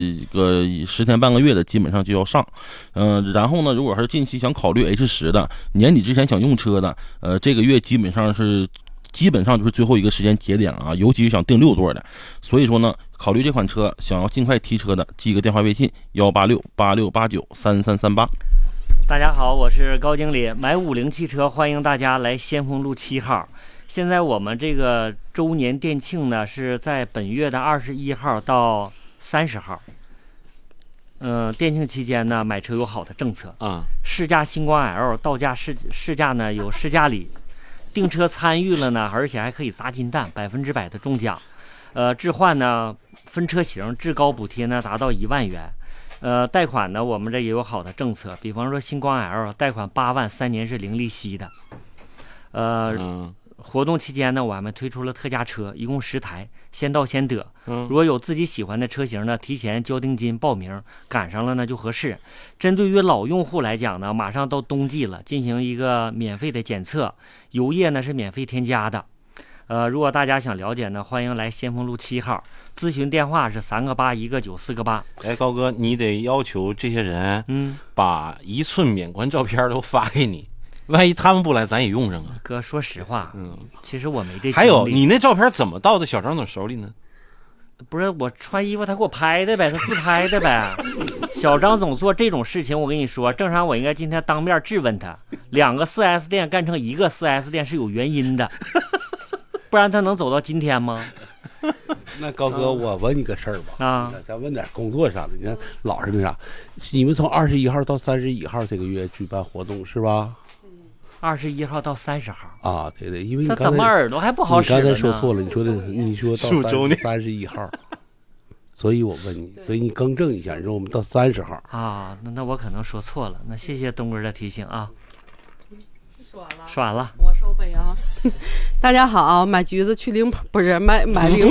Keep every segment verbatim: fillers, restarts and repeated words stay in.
一个十天半个月的基本上就要上。嗯、呃，然后呢，如果是近期想考虑 H 十 的，年底之前想用车的，呃，这个月基本上是基本上就是最后一个时间节点了啊，尤其是想订六座的。所以说呢，考虑这款车想要尽快提车的，记个电话微信幺八六八六八九三三三八。 大家好，我是高经理，买五菱汽车，欢迎大家来先锋路七号。现在我们这个周年店庆呢，是在本月的二十一号到三十号。嗯、呃，店庆期间呢，买车有好的政策啊，试驾星光 L 到价试试驾呢有试驾礼，订车参与了呢，而且还可以砸金蛋，百分之百的中奖。呃，置换呢分车型，至高补贴呢达到一万元。呃，贷款呢，我们这也有好的政策，比方说星光 L 贷款八万，三年是零利息的。呃，嗯、活动期间呢，我们推出了特价车，一共十台，先到先得。嗯，如果有自己喜欢的车型呢，提前交定金报名，赶上了呢就合适。针对于老用户来讲呢，马上到冬季了，进行一个免费的检测，油液呢是免费添加的。呃，如果大家想了解呢，欢迎来先锋路七号，咨询电话是三个八一个九四个八。 哎，高哥，你得要求这些人，嗯，把一寸免冠照片都发给你，万一他们不来，咱也用上啊。 哥，说实话，嗯，其实我没这。 还有，你那照片怎么到的小张总手里呢？ 不是我穿衣服，他给我拍的呗，他自拍的呗。小张总做这种事情，我跟你说，正常我应该今天当面质问他。两个 四 S 店干成一个 四 S 店是有原因的。不然他能走到今天吗？ 那高哥，嗯、我问你个事儿吧， 啊， 咱问点工作上的。你看老是那啥，你们从二十一号到三十一号这个月举办活动是吧？ 二十一号到三十号啊，对对，因为你这怎么耳朵还不好使了呢？ 你刚才说错了，你说的你说到三十一号，所以我问你，所以你更正一下，你说我们到三十号啊，那那我可能说错了，那谢谢东哥的提醒啊。 说完了， 说完了， 我收杯啊！大家好，买橘子去零不是买买零。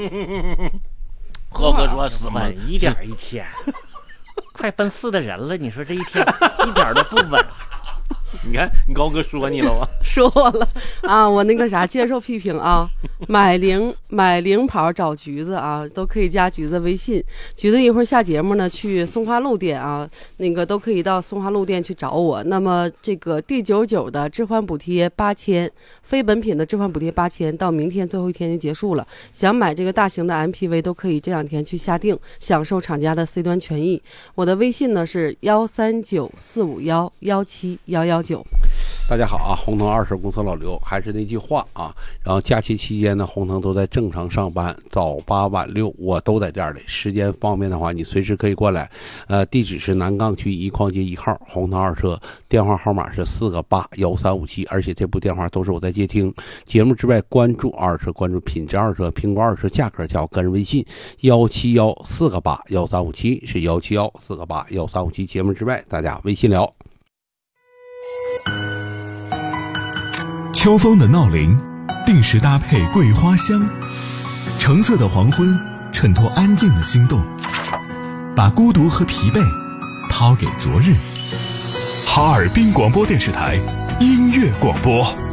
霍哥说是稳一点一天，快奔四的人了，你说这一天一点都不稳。 你看你高哥说你了吗？ 说我了啊，我那个啥接受批评啊，买零买零跑找橘子啊，都可以加橘子微信。橘子一会儿下节目呢，去松花路店啊，那个都可以到松花路店去找我。那么这个 D 九十九的置换补贴八千，非本品的置换补贴八千，到明天最后一天就结束了。想买这个大型的 M P V 都可以这两天去下定，享受厂家的 C 端权益。我的微信呢是幺三九四五幺幺七幺幺九。 大家好啊，红腾二手公司老刘，还是那句话啊，然后假期期间呢，红腾都在正常上班，早八晚六我都在店里，时间方便的话，你随时可以过来。呃，地址是南岗区一矿街一号，红腾二车，电话号码是四个八幺三五七，而且这部电话都是我在接听。节目之外，关注二车，关注品质二车，苹果二车价格加我个人微信幺七幺四个八幺三五七，是幺七幺四个八幺三五七。节目之外，大家微信聊。 秋风的闹铃，定时搭配桂花香，橙色的黄昏衬托安静的心动，把孤独和疲惫抛给昨日。哈尔滨广播电视台音乐广播。